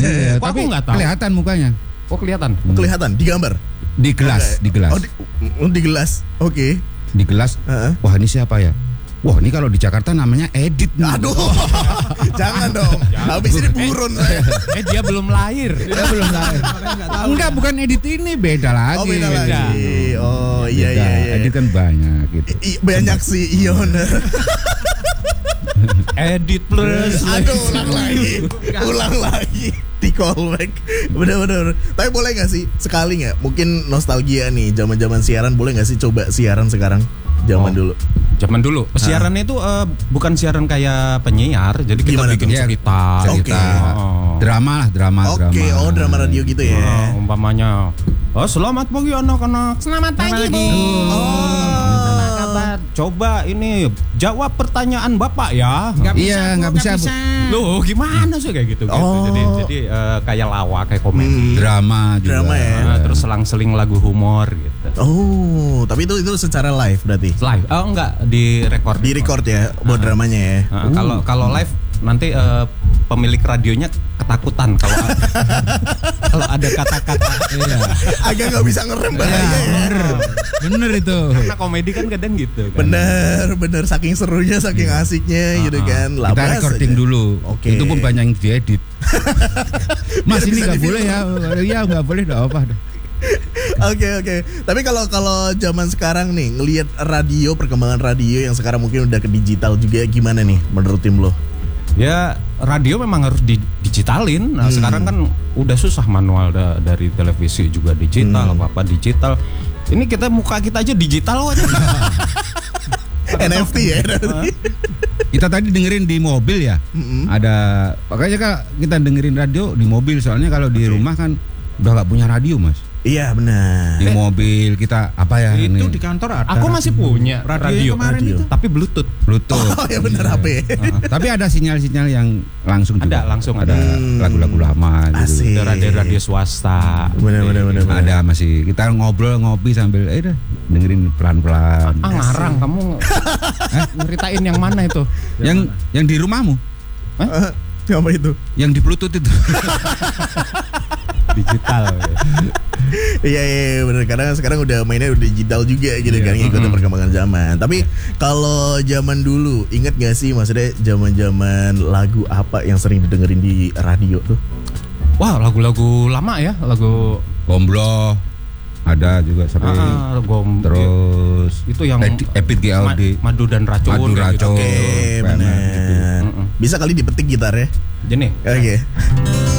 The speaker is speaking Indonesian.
Iya, Kok tapi aku nggak tahu? kelihatan mukanya. Oh kelihatan. Kelihatan di gambar. Di gelas, di gelas. Oh, di gelas. Oke. Di gelas. Wah, ini siapa ya? Wah, ini kalau di Jakarta namanya Edit. Aduh. Jangan dong. Habis ini buron saya. Dia belum lahir. Dia belum lahir. Enggak, bukan Edit ini, beda lagi. Oh, beda lagi. Oh, iya Beda. iya. Edit kan banyak gitu. Banyak sih, Ion. Edit plus. Aduh, ulang lagi di callback. Bener-bener. Tapi boleh nggak sih sekali nggak? Mungkin nostalgia nih, zaman-zaman siaran, boleh nggak sih coba siaran sekarang? Zaman dulu. Zaman dulu. Siaran itu bukan siaran kayak penyiar, jadi kita Gimana bikin tuh? cerita. Oke. Drama lah, drama. Oke, oh drama radio gitu ya. Umpamanya, selamat pagi anak-anak. Selamat pagi Bu. Coba ini jawab pertanyaan Bapak ya. Nggak bisa. Loh, gimana sih kayak gitu? Jadi kayak lawak, kayak komedi. Drama juga. Drama ya. Terus selang-seling lagu humor gitu. Oh, tapi itu secara live berarti. Live? Oh enggak, di record. Di record ya, buat dramanya ya. Kalau live nanti pemilik radionya ketakutan kalau kalau ada kata-kata. Iya. Agak nggak bisa ngerem bahaya ya. Bener itu. Karena komedi kan kadang gitu. Kan? Bener saking serunya, saking asiknya gitu kan. Kita recording aja dulu. Oke. Itu pun banyak yang diedit. Mas, Biar ini bisa nggak boleh ya? Iya, nggak boleh, nggak apa. Oke. Tapi kalau zaman sekarang nih ngelihat radio, perkembangan radio yang sekarang mungkin udah ke digital juga, gimana nih menurut tim lo? Ya radio memang harus digitalin. Nah, sekarang kan udah susah manual dari televisi juga digital, apa digital. Ini muka kita aja digital aja. NFT ya. Kita tadi dengerin di mobil ya. Ada, makanya Kak, kita dengerin radio di mobil, soalnya kalau di rumah kan udah nggak punya radio, Mas. Iya benar. Di mobil kita apa ya? Itu ini? di kantor ada. Aku masih punya radio kemarin radio. itu. tapi Bluetooth. Oh ya benar HP. Tapi ada sinyal-sinyal yang langsung juga. Langsung ada lagu-lagu lama gitu. Asik. Ada radio swasta. Benar. Ada masih kita ngobrol ngopi sambil dah dengerin pelan-pelan. Ngarang kamu ngeritain yang mana itu? Yang di rumahmu? Apa itu? Yang di Bluetooth itu. Digital. Iya benar. Karena sekarang udah mainnya udah digital juga gitu kan, ngikutin perkembangan zaman. Tapi kalau zaman dulu, ingat gak sih maksudnya zaman-zaman lagu apa yang sering didengerin di radio tuh? Wah, lagu-lagu lama ya, lagu Gomblo ada juga sampai terus itu yang Epit GLD Madu dan Racun. Madu Racun. Oke, benar. Bisa kali dipetik gitarnya. Jadi Oke.